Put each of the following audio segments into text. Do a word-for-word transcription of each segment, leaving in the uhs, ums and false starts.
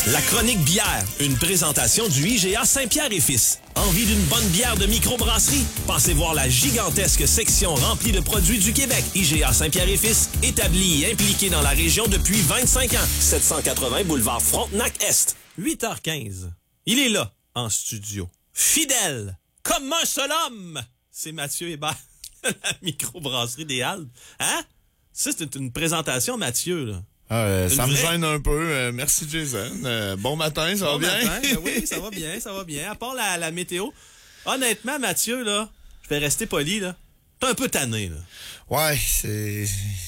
La chronique bière, une présentation du I G A Saint-Pierre et Fils. Envie d'une bonne bière de microbrasserie? Passez voir la gigantesque section remplie de produits du Québec. I G A Saint-Pierre et Fils, établi et impliqué dans la région depuis vingt-cinq ans. sept cent quatre-vingts boulevard Frontenac-Est. huit heures quinze. Il est là, en studio. Fidèle, comme un seul homme. C'est Mathieu Hébert, la microbrasserie des Halles. Hein? Ça, c'est une présentation, Mathieu, là. Ah, euh, ça me vraie... gêne un peu. Euh, merci, Jason. Euh, bon matin, ça bon va bien? Matin. Ben oui, ça va bien, ça va bien. À part la, la météo. Honnêtement, Mathieu, là, je vais rester poli, là. T'es un peu tanné, là. Ouais, c'est...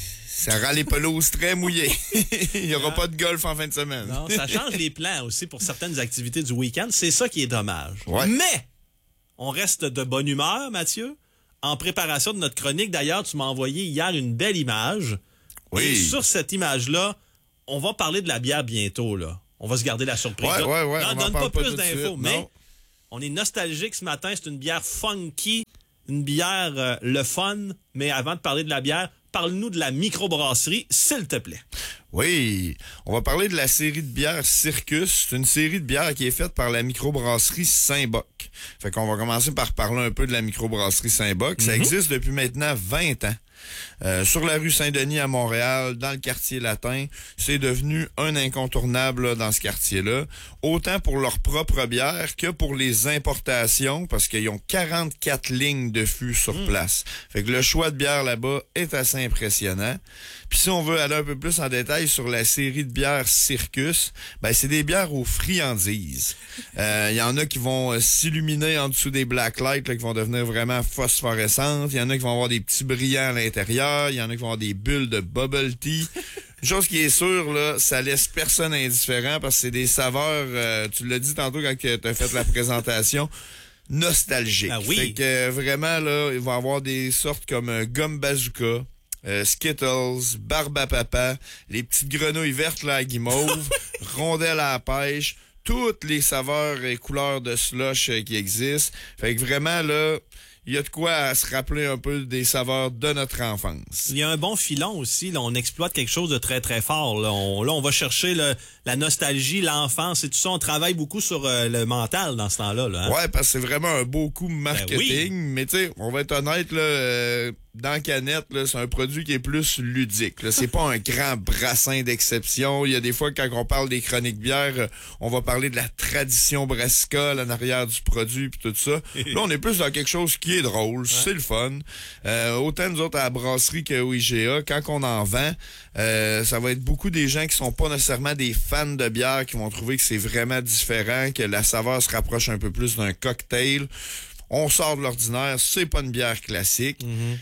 Ça rend les pelouses très mouillées. Il n'y aura ah. pas de golf en fin de semaine. Non, ça change les plans aussi pour certaines activités du week-end. C'est ça qui est dommage. Ouais. Mais, on reste de bonne humeur, Mathieu. En préparation de notre chronique, d'ailleurs, tu m'as envoyé hier une belle image. Oui. Et sur cette image-là, on va parler de la bière bientôt, là. On va se garder la surprise. Ouais, ouais, ouais. Non, on donne pas, pas plus d'infos, mais non. on est nostalgique ce matin. C'est une bière funky, une bière euh, le fun. Mais avant de parler de la bière, parle-nous de la microbrasserie, s'il te plaît. Oui, on va parler de la série de bières Circus. C'est une série de bières qui est faite par la microbrasserie Saint-Boc. Fait qu'on va commencer par parler un peu de la microbrasserie Saint-Boc. Mm-hmm. Ça existe depuis maintenant vingt ans. Euh, sur la rue Saint-Denis à Montréal, dans le quartier latin, c'est devenu un incontournable là, dans ce quartier-là, autant pour leur propre bière que pour les importations, parce qu'ils ont quarante-quatre lignes de fûts sur mmh. place. Fait que le choix de bière là-bas est assez impressionnant. Puis si on veut aller un peu plus en détail sur la série de bières Circus, ben c'est des bières aux friandises. Il euh, y en a qui vont euh, s'illuminer en dessous des blacklights, là, qui vont devenir vraiment phosphorescentes. Il y en a qui vont avoir des petits brillants à l'intérieur. Il y en a qui vont avoir des bulles de bubble tea. Une chose qui est sûre, là, ça laisse personne indifférent parce que c'est des saveurs, euh, tu l'as dit tantôt quand tu as fait la présentation, nostalgiques. Ah oui. Fait que euh, vraiment, là, il va y avoir des sortes comme euh, gomme bazooka, Euh, Skittles, barbe à papa, les petites grenouilles vertes là à guimauve, rondelles à la pêche, toutes les saveurs et couleurs de slush euh, qui existent. Fait que vraiment là, il y a de quoi à se rappeler un peu des saveurs de notre enfance. Il y a un bon filon aussi. Là, on exploite quelque chose de très, très fort. Là, on, là, on va chercher le, la nostalgie, l'enfance et tout ça. On travaille beaucoup sur euh, le mental dans ce temps-là. Là, hein? Ouais, parce que c'est vraiment un beau coup marketing. Ben oui. Mais tu sais, on va être honnête, là... Euh, dans Canette, là, c'est un produit qui est plus ludique. Là. C'est pas un grand brassin d'exception. Il y a des fois, quand on parle des chroniques bières, on va parler de la tradition brassicole en arrière du produit puis tout ça. Là, on est plus dans quelque chose qui est drôle, ouais. C'est le fun. Euh, autant nous autres à la brasserie qu'au I G A, quand on en vend, euh, ça va être beaucoup des gens qui sont pas nécessairement des fans de bière qui vont trouver que c'est vraiment différent, que la saveur se rapproche un peu plus d'un cocktail. On sort de l'ordinaire, c'est pas une bière classique. Mm-hmm.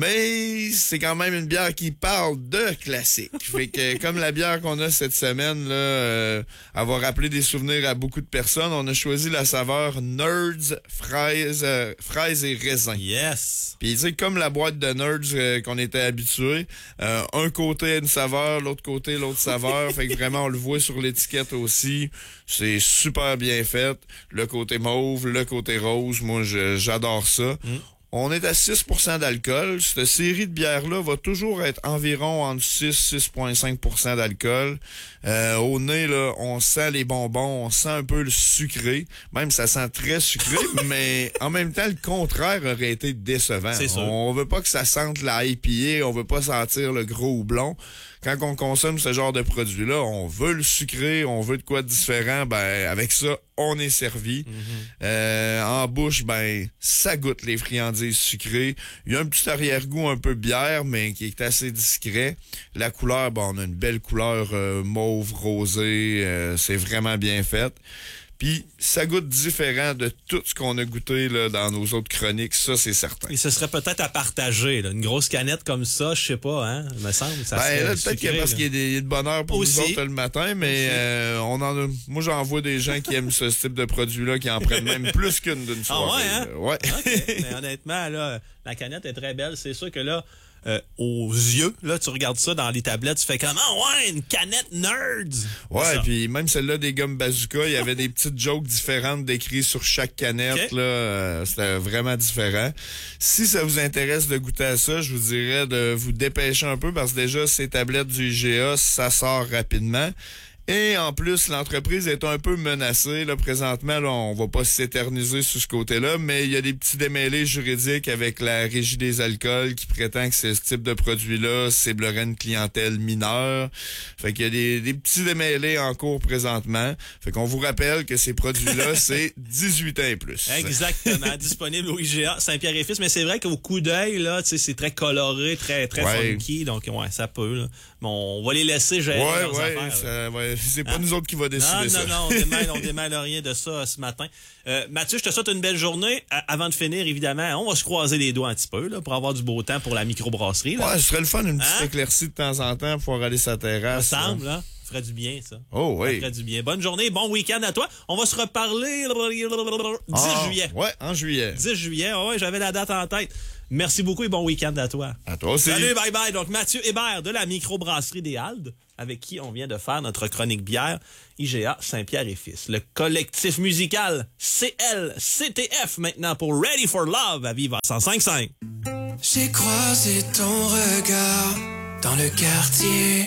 Mais c'est quand même une bière qui parle de classique. Fait que comme la bière qu'on a cette semaine, là, euh, elle va rappeler des souvenirs à beaucoup de personnes. On a choisi la saveur Nerds, fraise, euh, fraise et raisin. Yes! Puis tu sais, comme la boîte de Nerds euh, qu'on était habitué, euh, un côté une saveur, l'autre côté l'autre saveur. Fait que vraiment, on le voit sur l'étiquette aussi. C'est super bien fait. Le côté mauve, le côté rose, moi je, j'adore ça. Mm. On est à six pour cent d'alcool. Cette série de bières-là va toujours être environ entre six et six virgule cinq pour cent d'alcool. Euh, au nez, là, on sent les bonbons, on sent un peu le sucré. Même, ça sent très sucré, mais en même temps, le contraire aurait été décevant. C'est sûr. On veut pas que ça sente la I P A, on veut pas sentir le gros houblon. Quand on consomme ce genre de produit-là, on veut le sucré, on veut de quoi de différent. Ben, avec ça, on est servi. Mm-hmm. Euh, en bouche, ben, ça goûte les friandises sucrées. Il y a un petit arrière-goût un peu bière, mais qui est assez discret. La couleur, ben, on a une belle couleur euh, mauve, rosé. Euh, c'est vraiment bien fait. Puis, ça goûte différent de tout ce qu'on a goûté là, dans nos autres chroniques, ça, c'est certain. Et ce serait peut-être à partager, là. Une grosse canette comme ça, je sais pas, hein, il me semble. Ça ben, là, peut-être sucré, qu'il y a parce là. qu'il y a des, de bonheur pour Aussi. nous autres le matin, mais euh, on en a, moi, j'en vois des gens qui aiment ce type de produit-là, qui en prennent même plus qu'une d'une soirée. Ah ouais, hein? Ouais. Okay. Mais honnêtement, là, la canette est très belle. C'est sûr que là, Euh, aux yeux, là, tu regardes ça dans les tablettes, tu fais comment? Ouais, une canette Nerds! Ouais, puis même celle-là des gommes bazooka, il y avait des petites jokes différentes décrites sur chaque canette, okay. là, euh, c'était vraiment différent. Si ça vous intéresse de goûter à ça, je vous dirais de vous dépêcher un peu parce que déjà, ces tablettes du I G A, ça sort rapidement. Et en plus, l'entreprise est un peu menacée. Là, présentement, là, on va pas s'éterniser sur ce côté-là, mais il y a des petits démêlés juridiques avec la Régie des alcools qui prétend que ce type de produit-là ciblerait une clientèle mineure. Fait qu'il y a des, des petits démêlés en cours présentement. Fait qu'on vous rappelle que ces produits-là, c'est dix-huit ans et plus. Exactement. Disponible au I G A Saint-Pierre-et-Fils. Mais c'est vrai qu'au coup d'œil, là, tu sais, c'est très coloré, très, très ouais. funky. Donc, ouais, ça peut, là. Bon, on va les laisser gérer ouais, leurs ouais, affaires. Ça, ouais, c'est pas hein? nous autres qui va décider non, ça. Non, non, on démêle, on démêle rien de ça ce matin. Euh, Mathieu, je te souhaite une belle journée. À, avant de finir, évidemment, on va se croiser les doigts un petit peu là, pour avoir du beau temps pour la microbrasserie. Là. Ouais, ce serait le fun, une petite hein? éclaircie de temps en temps pour pouvoir aller sur la terrasse. Ça semble, là. Ça ferait du bien, ça. Oh oui. Ça ferait du bien. Bonne journée, bon week-end à toi. On va se reparler dix ah, juillet. Ouais, en juillet. dix juillet, ouais, j'avais la date en tête. Merci beaucoup et bon week-end à toi. À toi aussi. Salut, bye bye. Donc, Mathieu Hébert de la microbrasserie des Haldes, avec qui on vient de faire notre chronique bière, I G A Saint-Pierre-et-Fils. Le collectif musical C L C T F maintenant pour Ready for Love à Viva cent cinq virgule cinq. J'ai croisé ton regard dans le quartier.